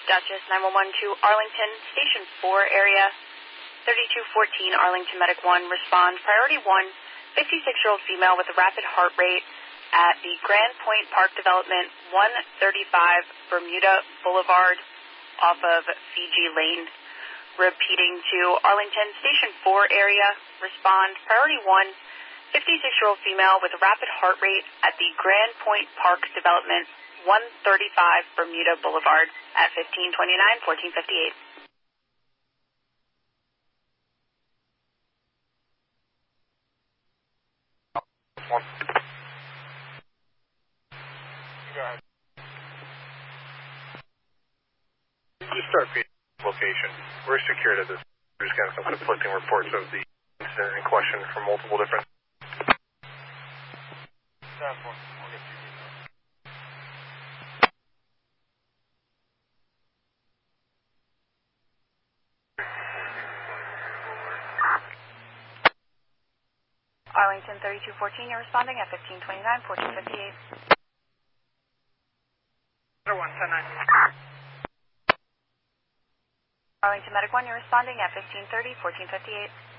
Duchess 911 to Arlington, Station 4 area, 3214 Arlington Medic 1, respond. Priority 1, 56-year-old female with a rapid heart rate at the Grand Point Park Development, 135 Bermuda Boulevard off of Fiji Lane. Repeating to Arlington, Station 4 area, respond. Priority 1, 56-year-old female with a rapid heart rate at the Grand Point Park Development, 135 Bermuda Boulevard at 1529, 1458. Just start feeding location. We're secured at this. We're just getting some conflicting reports of the incident in question from multiple different. Arlington 3214, you're responding at 1529, 1458. 110. Arlington Medic 1, you're responding at 1530, 1458.